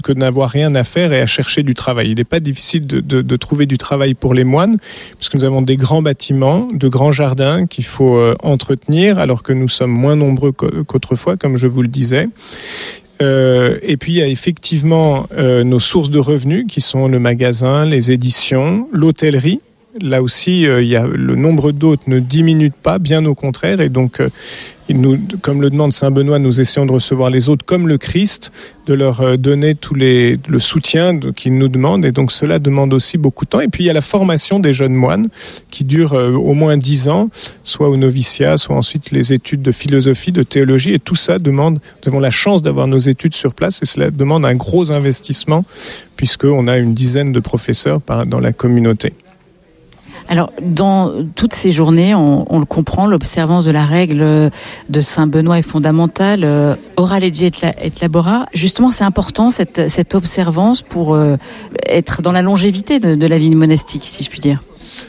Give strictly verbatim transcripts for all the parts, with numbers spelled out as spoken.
que de n'avoir rien à faire et à chercher du travail. Il n'est pas difficile de, de, de trouver du travail pour les moines, puisque nous avons des grands bâtiments, de grands jardins qu'il faut euh, entretenir, alors que nous sommes moins nombreux qu'autrefois, comme je vous le disais. Euh, et puis il y a effectivement euh, nos sources de revenus, qui sont le magasin, les éditions, l'hôtellerie. Là aussi, euh, il y a, le nombre d'hôtes ne diminue pas, bien au contraire. Et donc, euh, il nous, comme le demande saint Benoît, nous essayons de recevoir les hôtes comme le Christ, de leur euh, donner tous les, le soutien de, qu'ils nous demandent. Et donc, cela demande aussi beaucoup de temps. Et puis, il y a la formation des jeunes moines qui dure euh, au moins dix ans, soit au noviciat, soit ensuite les études de philosophie, de théologie. Et tout ça demande, nous avons la chance d'avoir nos études sur place et cela demande un gros investissement puisqu'on a une dizaine de professeurs par, dans la communauté. Alors, dans toutes ces journées, on, on le comprend, l'observance de la règle de saint Benoît est fondamentale. Euh, ora legge et, la, et labora. Justement, c'est important cette, cette observance pour euh, être dans la longévité de, de la vie monastique, si je puis dire.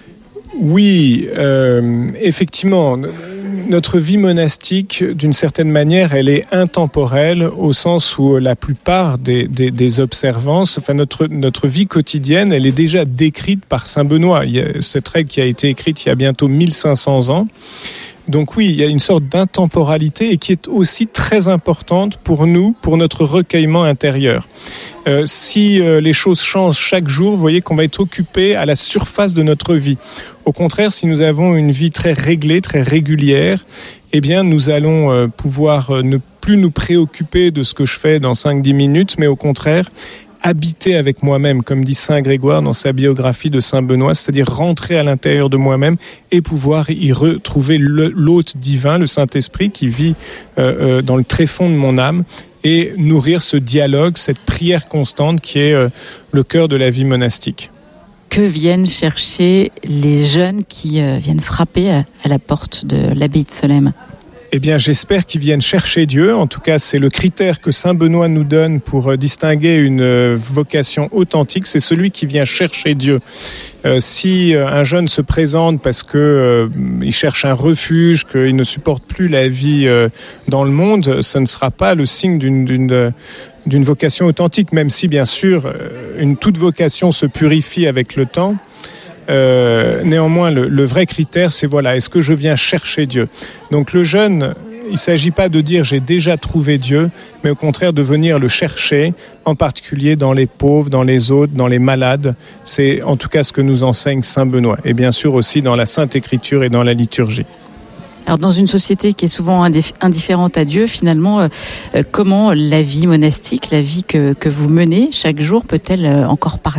Oui, euh, effectivement. Notre vie monastique, d'une certaine manière, elle est intemporelle au sens où la plupart des, des, des observances, enfin notre, notre vie quotidienne, elle est déjà décrite par saint Benoît. Il y a cette règle qui a été écrite il y a bientôt mille cinq cents ans. Donc oui, il y a une sorte d'intemporalité et qui est aussi très importante pour nous, pour notre recueillement intérieur. Euh, si euh, les choses changent chaque jour, vous voyez qu'on va être occupé à la surface de notre vie. Au contraire, si nous avons une vie très réglée, très régulière, eh bien, nous allons euh, pouvoir euh, ne plus nous préoccuper de ce que je fais dans cinq dix minutes, mais au contraire, habiter avec moi-même, comme dit saint Grégoire dans sa biographie de saint Benoît, c'est-à-dire rentrer à l'intérieur de moi-même et pouvoir y retrouver le, l'hôte divin, le Saint-Esprit qui vit euh, euh, dans le tréfonds de mon âme et nourrir ce dialogue, cette prière constante qui est euh, le cœur de la vie monastique. Que viennent chercher les jeunes qui euh, viennent frapper à, à la porte de l'abbaye de Solesmes ? Eh bien, j'espère qu'ils viennent chercher Dieu. En tout cas, c'est le critère que saint Benoît nous donne pour distinguer une vocation authentique. C'est celui qui vient chercher Dieu. Euh, si un jeune se présente parce que euh, il cherche un refuge, qu'il ne supporte plus la vie euh, dans le monde, ce ne sera pas le signe d'une, d'une, d'une vocation authentique, même si, bien sûr, une toute vocation se purifie avec le temps. Euh, néanmoins, le, le vrai critère, c'est voilà, est-ce que je viens chercher Dieu ? Donc le jeune, il ne s'agit pas de dire j'ai déjà trouvé Dieu, mais au contraire de venir le chercher, en particulier dans les pauvres, dans les autres, dans les malades. C'est en tout cas ce que nous enseigne saint Benoît, et bien sûr aussi dans la Sainte Écriture et dans la liturgie. Alors dans une société qui est souvent indif- indifférente à Dieu, finalement, euh, comment la vie monastique, la vie que, que vous menez chaque jour, peut-elle euh, encore parler ?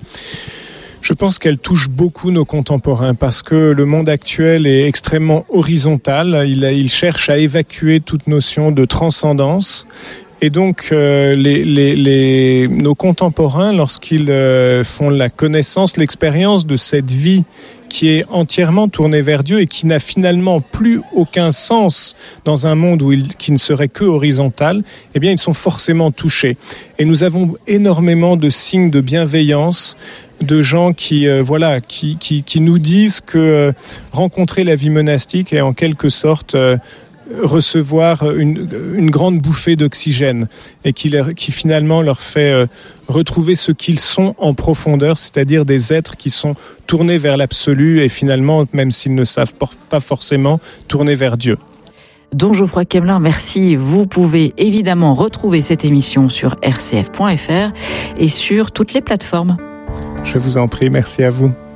Je pense qu'elle touche beaucoup nos contemporains parce que le monde actuel est extrêmement horizontal. Il, il cherche à évacuer toute notion de transcendance. Et donc, euh, les, les, les, nos contemporains, lorsqu'ils euh, font la connaissance, l'expérience de cette vie qui est entièrement tournée vers Dieu et qui n'a finalement plus aucun sens dans un monde où il, qui ne serait que horizontal, eh bien, ils sont forcément touchés. Et nous avons énormément de signes de bienveillance, de gens qui, euh, voilà, qui, qui, qui nous disent que euh, rencontrer la vie monastique est en quelque sorte euh, recevoir une, une grande bouffée d'oxygène et qui, leur, qui finalement leur fait euh, retrouver ce qu'ils sont en profondeur, c'est-à-dire des êtres qui sont tournés vers l'absolu et finalement, même s'ils ne savent pas forcément, tournés vers Dieu. Don Geoffroy Kemmler, merci. Vous pouvez évidemment retrouver cette émission sur r c f point f r et sur toutes les plateformes. Je vous en prie, merci à vous.